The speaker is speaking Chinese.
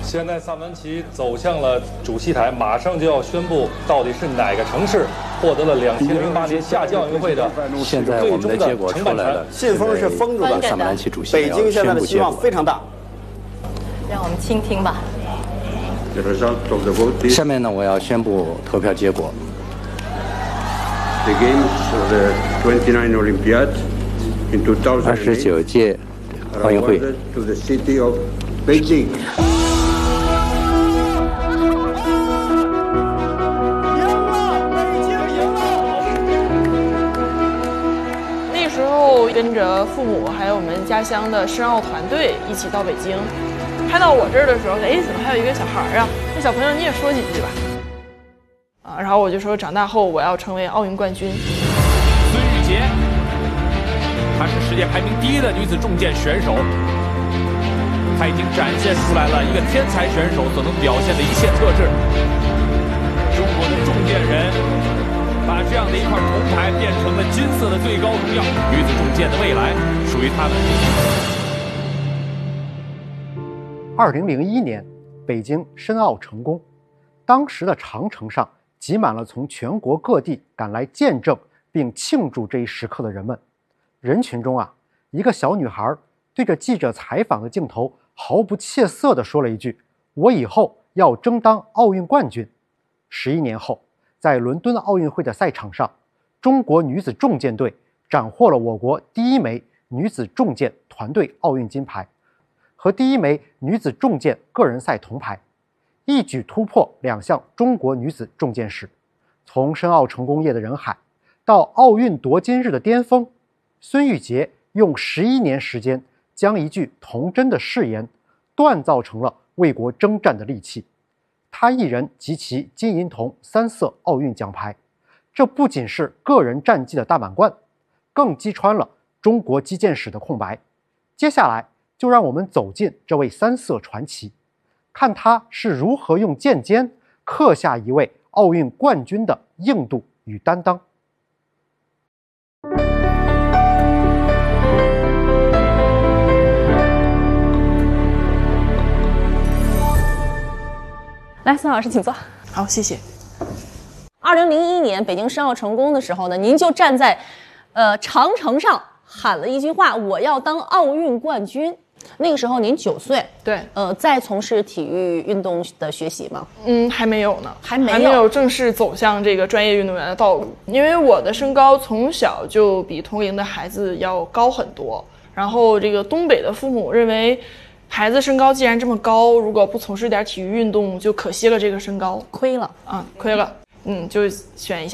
现在萨文齐走向了主席台，马上就要宣布到底是哪个城市获得了2008年夏季奥运会的现在我们的结果出来了， 信封是封住的， 萨马兰奇主席北京现在的希望非常大。 让我们倾听吧。 下面呢，我要宣布投票结果。29届奥运会。 那时候跟着父母还有我们家乡的申奥团队一起到北京，拍到我这儿的时候，哎，怎么还有一个小孩啊？那小朋友你也说几句吧。然后我就说长大后我要成为奥运冠军。 孙玉洁，她是世界排名第1的女子重剑选手，她已经展现出来了一个天才选手所能表现的一切特质。中国的重剑人把这样的一块铜牌变成了金色的最高荣耀，女子重剑的未来属于他们。 2001年，北京申奥成功，当时的长城上挤满了从全国各地赶来见证并庆祝这一时刻的人们。人群中啊，一个小女孩对着记者采访的镜头毫不怯色地说了一句：“我以后要争当奥运冠军。”11年后，在伦敦奥运会的赛场上，中国女子重剑队斩获了我国第1枚女子重剑团队奥运金牌和第1枚女子重剑个人赛铜牌，一举突破2项中国女子重剑史。从申奥成功夜的人海到奥运夺金日的巅峰，孙玉洁用11年时间将一句童真的誓言锻造成了为国征战的利器。她一人集齐金银铜3色奥运奖牌，这不仅是个人战绩的大满贯，更击穿了中国击剑史的空白。接下来就让我们走进这位3色传奇，看他是如何用剑尖刻下一位奥运冠军的硬度与担当。 来，孙老师请坐。 好，谢谢。 2001年北京申奥成功的时候呢，您就站在长城上喊了一句话：“我要当奥运冠军。”那个时候您9岁， 对， 在从事体育运动的学习吗？ 还没有呢， 还没有正式走向这个专业运动员的道路。因为我的身高从小就比同龄的孩子要高很多，然后这个东北的父母认为，孩子身高既然这么高，如果不从事点体育运动，就可惜了这个身高， 亏了啊， 亏了。就选一下